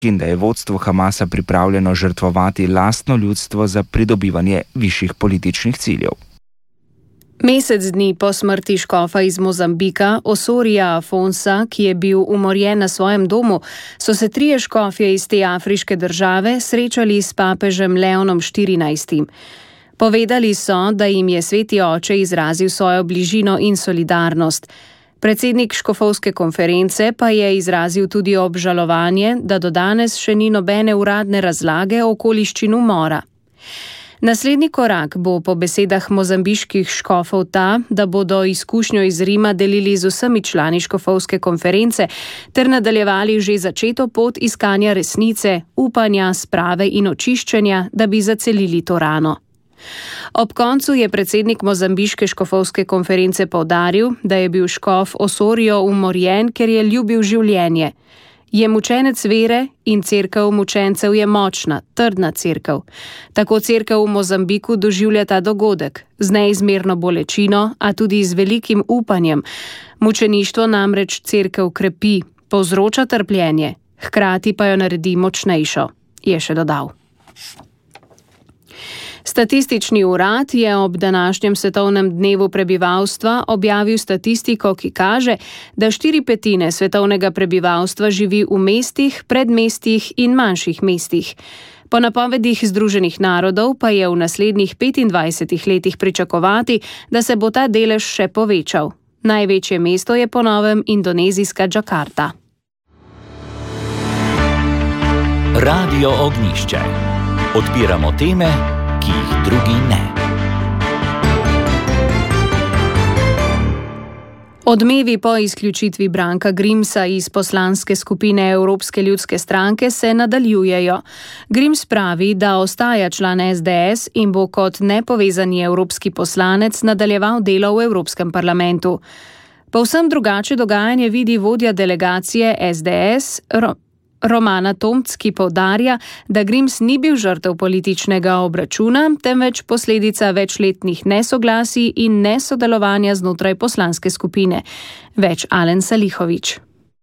in da je vodstvo Hamasa pripravljeno žrtvovati lastno ljudstvo za pridobivanje višjih političnih ciljev. Mesec dni po smrti škofa iz Mozambika, Osorija Afonsa, ki je bil umorjen na svojem domu, so se 3 škofje iz te afriške države srečali s papežem Leonom XIV. Povedali so, da jim je sveti oče izrazil svojo bližino in solidarnost. Predsednik škofovske konference pa je izrazil tudi obžalovanje, da do danes še ni nobene uradne razlage o okoliščin umora. Naslednji korak bo po besedah mozambiških škofov ta, da bodo izkušnjo iz Rima delili z vsemi člani škofovske konference ter nadaljevali že začeto pot iskanja resnice, upanja, sprave in očiščenja, da bi zacelili to rano. Ob koncu je predsednik mozambiške škofovske konference poudaril, da je bil škof Osorijo umorjen, ker je ljubil življenje. Je mučenec vere in cerkev mučencev je močna, trdna cerkev. Tako cerkev v Mozambiku doživlja ta dogodek, z neizmerno bolečino, a tudi z velikim upanjem. Mučeništvo namreč cerkev krepi, povzroča trpljenje, hkrati pa jo naredi močnejšo, je še dodal. Statistični urad je ob današnjem svetovnem dnevu prebivalstva objavil statistiko, ki kaže, da 4/5 svetovnega prebivalstva živi v mestih, predmestih in manjših mestih. Po napovedih Združenih narodov pa je v naslednjih 25 letih pričakovati, da se bo ta delež še povečal. Največje mesto je po novem indonezijska Džakarta. Radio Ognjišče. Odpiramo teme, ki jih drugi ne. Odmevi po izključitvi Branka Grimsa iz poslanske skupine Evropske ljudske stranke se nadaljujejo. Grims pravi, da ostaja član SDS in bo kot nepovezani evropski poslanec nadaljeval delo v Evropskem parlamentu. Povsem drugače dogajanje vidi vodja delegacije SDS Romana Tomc, ki poudarja, da Grims ni bil žrtev političnega obračuna, temveč posledica večletnih nesoglasij in nesodelovanja znotraj poslanske skupine. Več Alen Salihović.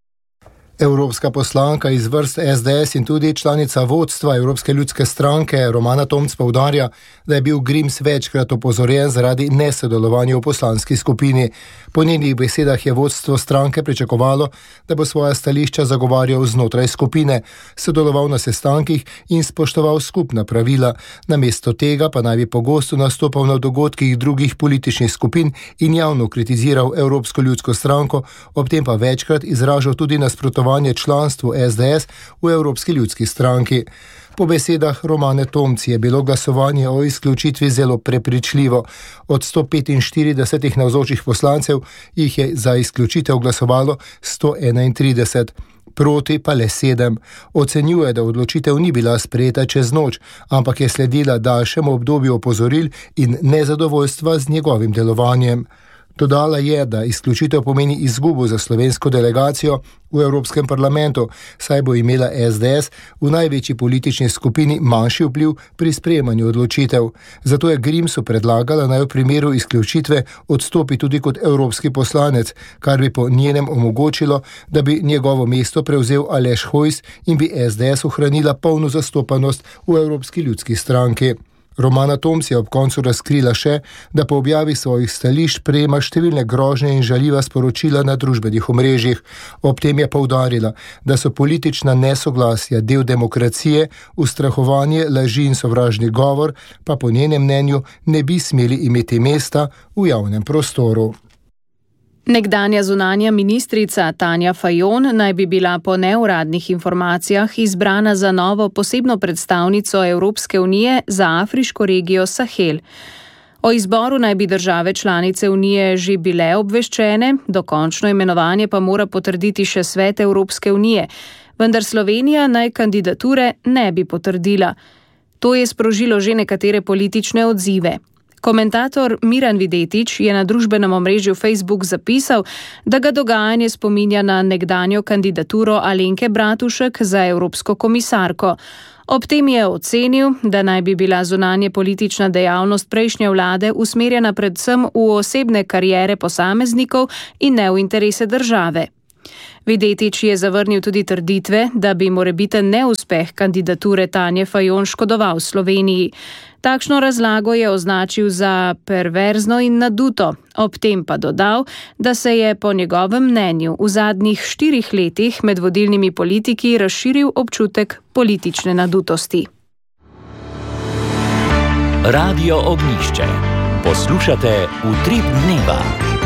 Evropska poslanka iz vrst SDS in tudi članica vodstva Evropske ljudske stranke Romana Tomc poudarja, da je bil Grims večkrat opozorjen zaradi nesodelovanja v poslanski skupini. Po njenih besedah je vodstvo stranke pričakovalo, da bo svoja stališča zagovarjal znotraj skupine, sodeloval na sestankih in spoštoval skupna pravila. Namesto tega pa naj bi pogosto nastopal na dogodkih drugih političnih skupin in javno kritiziral Evropsko ljudsko stranko, ob tem pa večkrat izražal tudi nasprotovanje članstvu SDS v Evropski ljudski stranki. Po besedah Romane Tomc je bilo glasovanje o izključitvi zelo prepričljivo. Od 145 navzočih poslancev jih je za izključitev glasovalo 131. Proti pa le 7. Ocenjuje, da odločitev ni bila sprejeta čez noč, ampak je sledila daljšemu obdobju opozoril in nezadovoljstva z njegovim delovanjem. Dodala je, da izključitev pomeni izgubo za slovensko delegacijo v Evropskem parlamentu, saj bo imela SDS v največji politični skupini manjši vpliv pri sprejemanju odločitev. Zato je Grimsu predlagala, naj v primeru izključitve odstopi tudi kot evropski poslanec, kar bi po njenem omogočilo, da bi njegovo mesto prevzel Aleš Hojs in bi SDS ohranila polno zastopanost v Evropski ljudski stranki. Romana Tomc je ob koncu razkrila še, da po objavi svojih stališč prejema številne grožnje in žaljiva sporočila na družbenih omrežjih. Ob tem je poudarila, da so politična nesoglasja del demokracije, ustrahovanje, laži in sovražni govor pa po njenem mnenju ne bi smeli imeti mesta v javnem prostoru. Nekdanja zunanja ministrica Tanja Fajon naj bi bila po neuradnih informacijah izbrana za novo posebno predstavnico Evropske unije za afriško regijo Sahel. O izboru naj bi države članice unije že bile obveščene, dokončno imenovanje pa mora potrditi še Svet Evropske unije, vendar Slovenija naj kandidature ne bi potrdila. To je sprožilo že nekatere politične odzive. Komentator Miran Videtič je na družbenem omrežju Facebook zapisal, da ga dogajanje spominja na nekdanjo kandidaturo Alenke Bratušek za evropsko komisarko. Ob tem je ocenil, da naj bi bila zunanje politična dejavnost prejšnje vlade usmerjena predvsem v osebne kariere posameznikov in ne v interese države. Videtič je zavrnil tudi trditve, da bi morebiten neuspeh kandidature Tanje Fajon škodoval Sloveniji. Takšno razlago je označil za perverzno in naduto, ob tem pa dodal, da se je po njegovem mnenju v zadnjih 4 letih med vodilnimi politiki razširil občutek politične nadutosti. Radio Ognjišče. Poslušate Utrip dneva.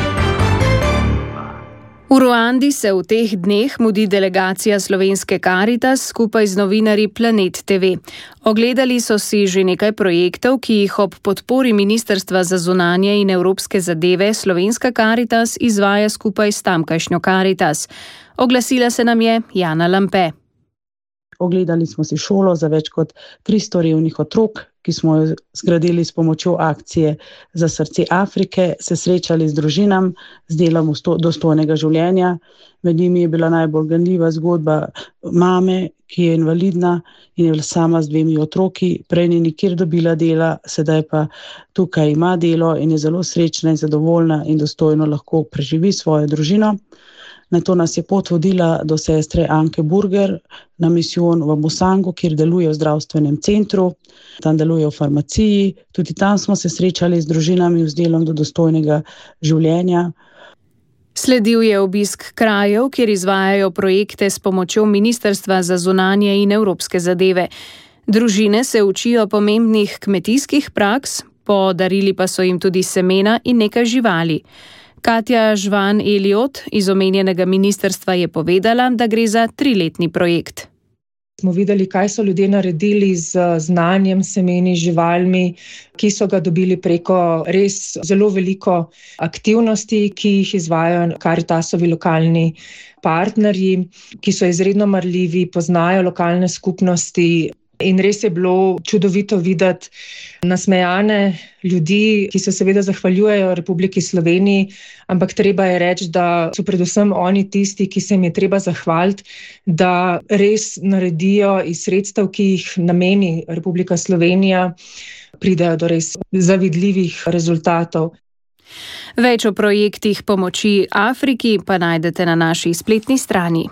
V Ruandi se v teh dneh mudi delegacija slovenske Karitas skupaj z novinarji Planet TV. Ogledali so si že nekaj projektov, ki jih ob podpori Ministrstva za zunanje in evropske zadeve slovenska Karitas izvaja skupaj s tamkajšnjo Karitas. Oglasila se nam je Jana Lampe. Ogledali smo si šolo za več kot 300 revnih otrok, ki smo jo zgradili s pomočjo akcije Za srce Afrike, se srečali z družinam, z delom dostojnega življenja. Med njimi je bila najbolj ganljiva zgodba mame, ki je invalidna in je bila sama z 2 otroki, prej ni nikjer dobila dela, sedaj pa tukaj ima delo in je zelo srečna in zadovoljna in dostojno lahko preživi svojo družino. Nato nas je pot vodila do sestre Anke Burger na misijon v Mosangu, kjer deluje v zdravstvenem centru, tam deluje v farmaciji. Tudi tam smo se srečali z družinami z delom do dostojnega življenja. Sledil je obisk krajev, kjer izvajajo projekte s pomočjo Ministrstva za zunanje in evropske zadeve. Družine se učijo pomembnih kmetijskih praks, podarili pa so jim tudi semena in nekaj živali. Katja Žvan-Eliot iz omenjenega ministrstva je povedala, da gre za 3-letni projekt. Smo videli, kaj so ljudje naredili z znanjem, semeni, živalmi, ki so ga dobili preko res zelo veliko aktivnosti, ki jih izvajajo Karitasovi lokalni partnerji, ki so izredno marljivi, poznajo lokalne skupnosti. In res je bilo čudovito videti nasmejane ljudi, ki se seveda zahvaljujejo Republiki Sloveniji, ampak treba je reči, da so predvsem oni tisti, ki se jim je treba zahvaliti, da res naredijo iz sredstev, ki jih nameni Republika Slovenija, pridejo do res zavidljivih rezultatov. Več o projektih pomoči Afriki pa najdete na naši spletni strani.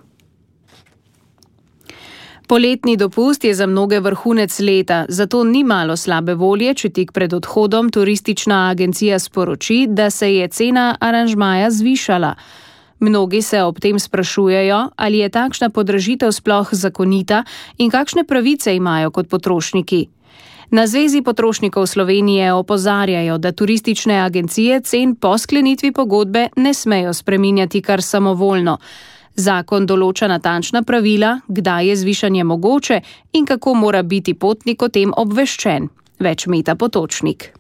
Poletni dopust je za mnoge vrhunec leta, zato ni malo slabe volje, če tik pred odhodom turistična agencija sporoči, da se je cena aranžmaja zvišala. Mnogi se ob tem sprašujejo, ali je takšna podražitev sploh zakonita in kakšne pravice imajo kot potrošniki. Na Zvezi potrošnikov Slovenije opozarjajo, da turistične agencije cen po sklenitvi pogodbe ne smejo spreminjati kar samovoljno. Zakon določa natančna pravila, kdaj je zvišanje mogoče in kako mora biti potnik o tem obveščen. Več Meta Potočnik.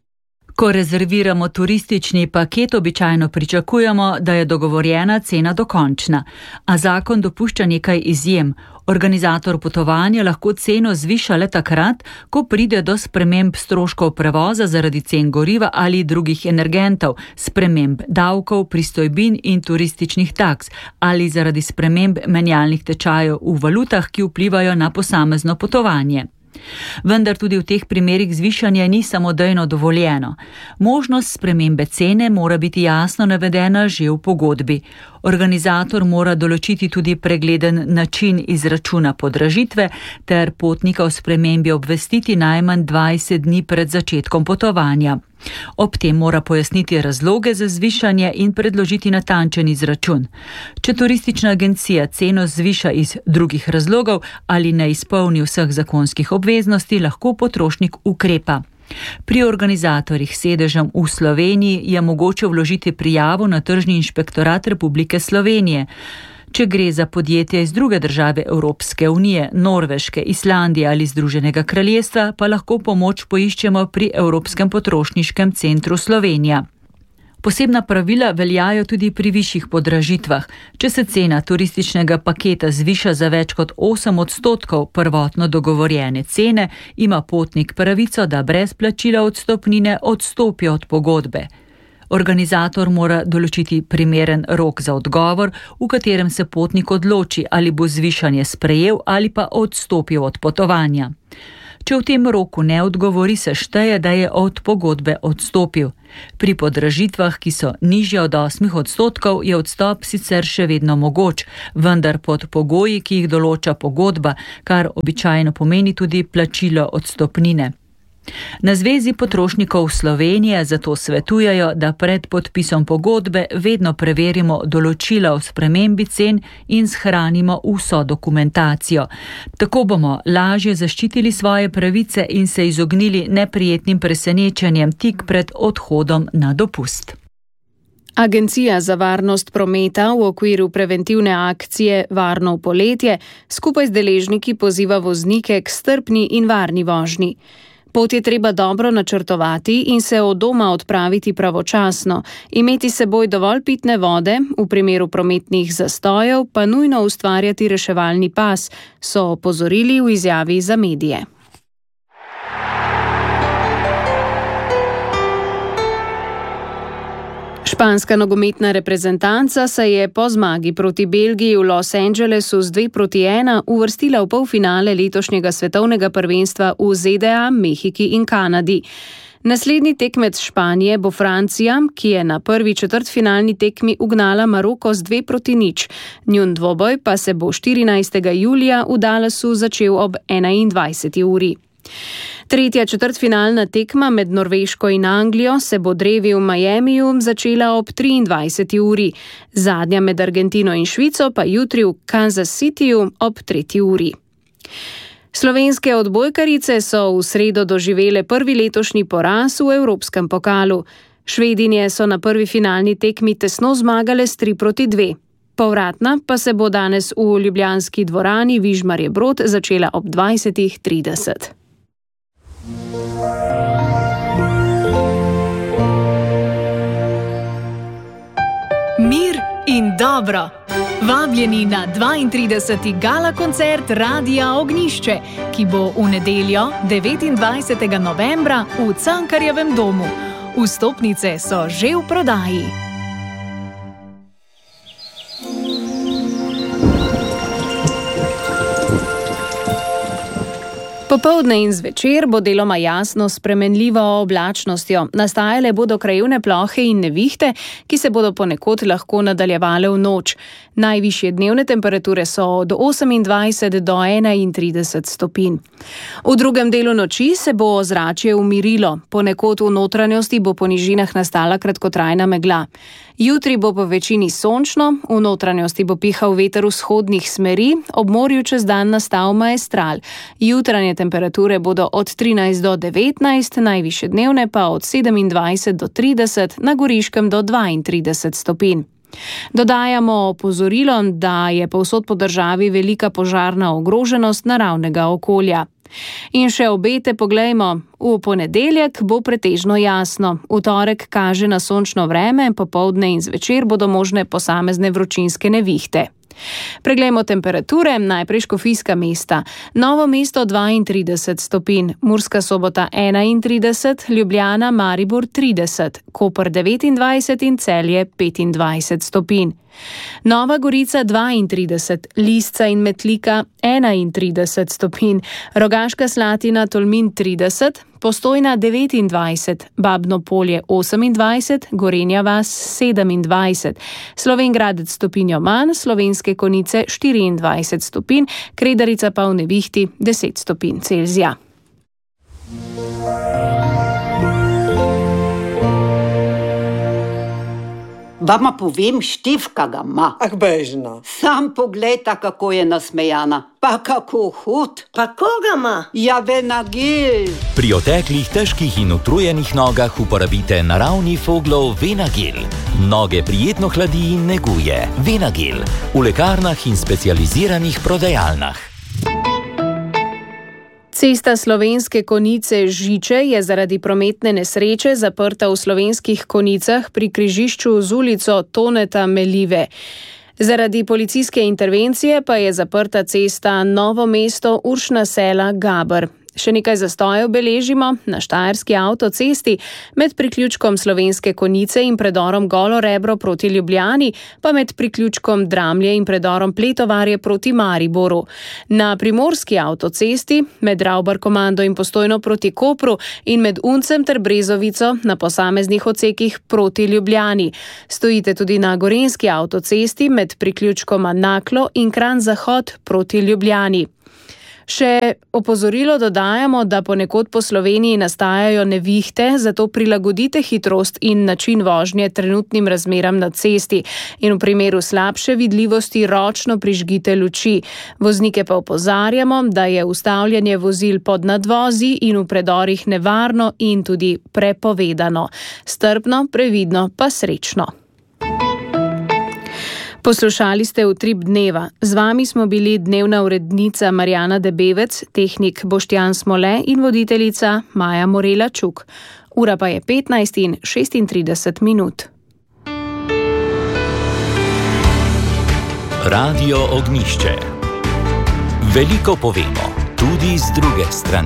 Ko rezerviramo turistični paket, običajno pričakujemo, da je dogovorjena cena dokončna, a zakon dopušča nekaj izjem. Organizator potovanja lahko ceno zviša le takrat, ko pride do sprememb stroškov prevoza zaradi cen goriva ali drugih energentov, sprememb davkov, pristojbin in turističnih taks ali zaradi sprememb menjalnih tečajev v valutah, ki vplivajo na posamezno potovanje. Vendar tudi v teh primerih zvišanje ni samodejno dovoljeno. Možnost spremembe cene mora biti jasno navedena že v pogodbi. Organizator mora določiti tudi pregleden način izračuna podražitve ter potnika o spremembi obvestiti najmanj 20 dni pred začetkom potovanja. Ob tem mora pojasniti razloge za zvišanje in predložiti natančen izračun. Če turistična agencija ceno zviša iz drugih razlogov ali ne izpolni vseh zakonskih obveznosti, lahko potrošnik ukrepa. Pri organizatorjih s sedežem v Sloveniji je mogoče vložiti prijavo na Tržni inšpektorat Republike Slovenije. Če gre za podjetje iz druge države Evropske unije, Norveške, Islandije ali Združenega kraljestva, pa lahko pomoč poiščemo pri Evropskem potrošniškem centru Slovenija. Posebna pravila veljajo tudi pri višjih podražitvah. Če se cena turističnega paketa zviša za več kot 8% prvotno dogovorjene cene, ima potnik pravico, da brez plačila odstopnine odstopi od pogodbe. Organizator mora določiti primeren rok za odgovor, v katerem se potnik odloči, ali bo zvišanje sprejel ali pa odstopil od potovanja. Če v tem roku ne odgovori, se šteje, da je od pogodbe odstopil. Pri podražitvah, ki so nižje od 8%, je odstop sicer še vedno mogoč, vendar pod pogoji, ki jih določa pogodba, kar običajno pomeni tudi plačilo odstopnine. Na Zvezi potrošnikov Slovenije zato svetujejo, da pred podpisom pogodbe vedno preverimo določila o spremembi cen in shranimo vso dokumentacijo. Tako bomo lažje zaščitili svoje pravice in se izognili neprijetnim presenečenjem tik pred odhodom na dopust. Agencija za varnost prometa v okviru preventivne akcije Varno poletje skupaj z deležniki poziva voznike k strpni in varni vožnji. Pot je treba dobro načrtovati in se od doma odpraviti pravočasno, imeti s seboj dovolj pitne vode, v primeru prometnih zastojev pa nujno ustvarjati reševalni pas, so opozorili v izjavi za medije. Španska nogometna reprezentanca se je po zmagi proti Belgiji v Los Angelesu z 2-1 uvrstila v polfinale letošnjega svetovnega prvenstva v ZDA, Mehiki in Kanadi. Naslednji tekmec Španije bo Francija, ki je na prvi četrtfinalni tekmi ugnala Maroko z 2-0. Njun dvoboj pa se bo 14. julija v Dallasu začel ob 21. uri. Tretja četrtfinalna tekma med Norveško in Anglijo se bo drevi v Miamiju začela ob 23. uri. Zadnja med Argentino in Švico pa jutri v Kansas Cityju ob 3. uri. Slovenske odbojkarice so v sredo doživele prvi letošnji poraz v Evropskem pokalu. Švedinje so na prvi finalni tekmi tesno zmagale s 3-2. Povratna pa se bo danes v ljubljanski dvorani Vižmarje Brod začela ob 20:30. Mir in dobro. Vabljeni na 32. gala koncert Radia Ognjišče, ki bo v nedeljo 29. novembra v Cankarjevem domu. Vstopnice so že v prodaji. Popoldne in zvečer bo deloma jasno s spremenljivo oblačnostjo. Nastajale bodo krajevne plohe in nevihte, ki se bodo ponekod lahko nadaljevale v noč. Najvišje dnevne temperature so od 28 do 31 stopinj. V drugem delu noči se bo ozračje umirilo. Ponekod v notranjosti bo po nižinah nastala kratkotrajna megla. Jutri bo po večini sončno, v notranjosti bo pihal veter vzhodnih smeri, ob morju čez dan nastal maestral. Jutranje temperature bodo od 13 do 19, najvišje dnevne pa od 27 do 30, na Goriškem do 32 stopinj. Dodajamo opozorilo, da je povsod po državi velika požarna ogroženost naravnega okolja. In še obete poglejmo. V ponedeljek bo pretežno jasno. V torek kaže na sončno vreme, popoldne in zvečer bodo možne posamezne vročinske nevihte. Preglejmo temperature, najprej Škofijska Mesta. Novo Mesto 32 stopinj, Murska Sobota 31, Ljubljana, Maribor 30, Koper 29 in Celje 25 stopinj. Nova Gorica 32, Lisca in Metlika 31 stopinj, Rogaška Slatina, Tolmin 30, Postojna 29, Babno Polje 28, Gorenja vas 27, Slovenjgradec stopinjo manj, Slovenske Konjice 24 stopinj, Kredarica pa v nevihti 10 stopinj Celzija. Vama povem, Štefka ga ima. Ah, bežno. Sam poglejta, kako je nasmejana. Pa kako hud. Pa koga ima? Ja, Venagil. Pri oteklih, težkih in utrujenih nogah uporabite naravni Foglov Venagil. Noge prijetno hladi in neguje. Venagil. V lekarnah in specializiranih prodajalnah. Cesta Slovenske Konjice Žiče je zaradi prometne nesreče zaprta v Slovenskih Konjicah pri križišču z ulico Toneta Melive. Zaradi policijske intervencije pa je zaprta cesta Novo mesto Uršna Sela Gaber. Še nekaj zastojev beležimo na štajerski avtocesti med priključkom Slovenske Konjice in predorom Golo Rebro proti Ljubljani, pa med priključkom Dramlje in predorom Pletovarje proti Mariboru. Na primorski avtocesti med Ravbar-Komando in Postojno proti Kopru in med Uncem ter Brezovico na posameznih odsekih proti Ljubljani. Stojite tudi na gorenjski avtocesti med priključkoma Naklo in Kranj-Zahod proti Ljubljani. Še opozorilo dodajamo, da ponekod po Sloveniji nastajajo nevihte, zato prilagodite hitrost in način vožnje trenutnim razmeram na cesti in v primeru slabše vidljivosti ročno prižgite luči. Voznike pa opozarjamo, da je ustavljanje vozil pod nadvozi in v predorih nevarno in tudi prepovedano. Strpno, previdno pa srečno. Poslušali ste Utrip dneva. Z vami smo bili dnevna urednica Marjana Debevec, tehnik Boštjan Smole in voditeljica Maja Morela Čuk. Ura pa je 15:36 minut. Radio Ognišče. Veliko povemo, tudi z druge strani.